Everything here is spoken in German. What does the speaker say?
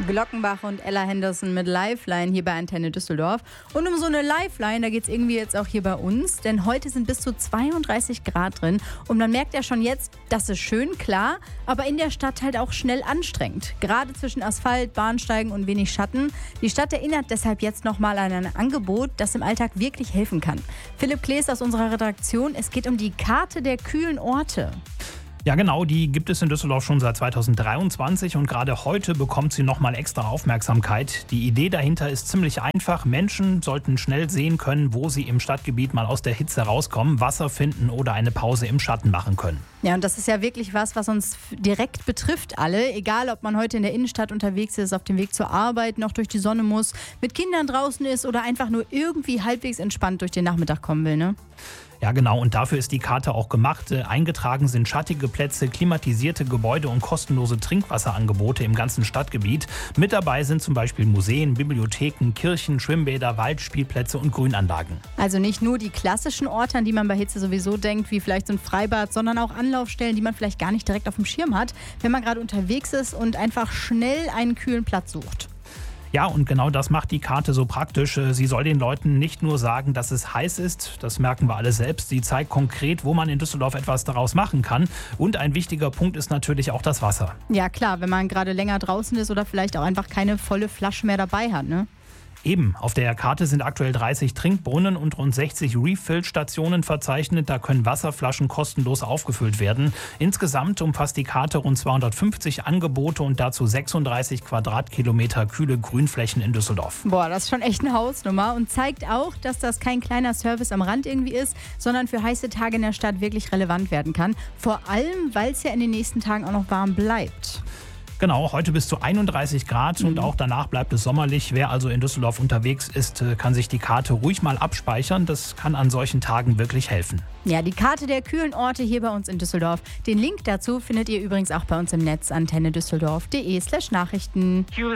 Glockenbach und Ella Henderson mit Lifeline hier bei Antenne Düsseldorf. Und um so eine Lifeline, da geht es irgendwie jetzt auch hier bei uns, denn heute sind bis zu 32 Grad drin und man merkt ja schon jetzt, das ist schön, klar, aber in der Stadt halt auch schnell anstrengend. Gerade zwischen Asphalt, Bahnsteigen und wenig Schatten. Die Stadt erinnert deshalb jetzt nochmal an ein Angebot, das im Alltag wirklich helfen kann. Philipp Klees aus unserer Redaktion, es geht um die Karte der kühlen Orte. Ja genau, die gibt es in Düsseldorf schon seit 2023 und gerade heute bekommt sie nochmal extra Aufmerksamkeit. Die Idee dahinter ist ziemlich einfach. Menschen sollten schnell sehen können, wo sie im Stadtgebiet mal aus der Hitze rauskommen, Wasser finden oder eine Pause im Schatten machen können. Ja, und das ist ja wirklich was uns direkt betrifft alle. Egal, ob man heute in der Innenstadt unterwegs ist, auf dem Weg zur Arbeit, noch durch die Sonne muss, mit Kindern draußen ist oder einfach nur irgendwie halbwegs entspannt durch den Nachmittag kommen will, ne? Ja genau, und dafür ist die Karte auch gemacht. Eingetragen sind schattige Plätze, klimatisierte Gebäude und kostenlose Trinkwasserangebote im ganzen Stadtgebiet. Mit dabei sind zum Beispiel Museen, Bibliotheken, Kirchen, Schwimmbäder, Waldspielplätze und Grünanlagen. Also nicht nur die klassischen Orte, an die man bei Hitze sowieso denkt, wie vielleicht so ein Freibad, sondern auch Anlaufstellen, die man vielleicht gar nicht direkt auf dem Schirm hat, wenn man gerade unterwegs ist und einfach schnell einen kühlen Platz sucht. Ja, und genau das macht die Karte so praktisch. Sie soll den Leuten nicht nur sagen, dass es heiß ist, das merken wir alle selbst. Sie zeigt konkret, wo man in Düsseldorf etwas daraus machen kann. Und ein wichtiger Punkt ist natürlich auch das Wasser. Ja klar, wenn man gerade länger draußen ist oder vielleicht auch einfach keine volle Flasche mehr dabei hat, ne? Eben, auf der Karte sind aktuell 30 Trinkbrunnen und rund 60 Refill-Stationen verzeichnet. Da können Wasserflaschen kostenlos aufgefüllt werden. Insgesamt umfasst die Karte rund 250 Angebote und dazu 36 Quadratkilometer kühle Grünflächen in Düsseldorf. Boah, das ist schon echt eine Hausnummer und zeigt auch, dass das kein kleiner Service am Rand irgendwie ist, sondern für heiße Tage in der Stadt wirklich relevant werden kann. Vor allem, weil es ja in den nächsten Tagen auch noch warm bleibt. Genau, heute bis zu 31 Grad und auch danach bleibt es sommerlich. Wer also in Düsseldorf unterwegs ist, kann sich die Karte ruhig mal abspeichern. Das kann an solchen Tagen wirklich helfen. Ja, die Karte der kühlen Orte hier bei uns in Düsseldorf. Den Link dazu findet ihr übrigens auch bei uns im Netz antennedüsseldorf.de/Nachrichten.